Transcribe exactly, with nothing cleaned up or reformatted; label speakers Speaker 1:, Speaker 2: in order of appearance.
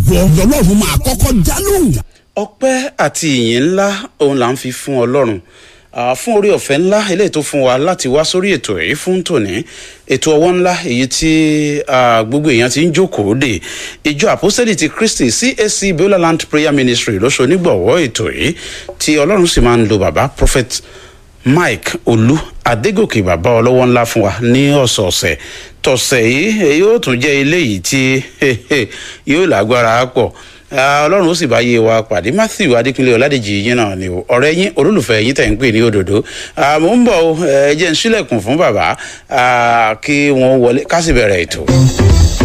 Speaker 1: ìwọ lọ́lọ́run máa kọ́kọ́ dá lóhùn.
Speaker 2: ọpẹ́ àti ìyìn ńlá òun là ń fi fún Ọlọ́run fún orí ọ̀fẹ́ ńlá eléyìí tó fún wa láti wá sórí ètò èyí fún tòní, ètò ọwọ́ ńlá èyí tí gbogbo èèyàn ti ń jókòó dè. ìjọ àpọ́sítélì ti Kristi C A C Beulah Land Prayer Ministry ló ṣonígbọ̀wọ́ ètò yìí tí Ọlọ́run sì máa ń lo bàbá Prophet Mike Olú Adégòkè bàbá ọlọ́wọ́ ńlá fún wa ní ọ̀sọ̀ọ̀sẹ̀. tọ̀sẹ̀ yìí yóò tún jẹ́ eléyìí tí yóò lágbára pọ̀. Ọlọ́run ó sì bá yé wa pàdé. Matthew Adékúnlé Ọládèjì yín náà ni o, ọ̀rẹ́ yín olólùfẹ́ yín tẹ̀ ń pè ní òdòdó. Mo ń bọ̀ ẹ jẹ́ n ṣílẹ̀kùn fún bàbá kí wọ́n wọlé ká sì bẹ̀rẹ̀ ètò.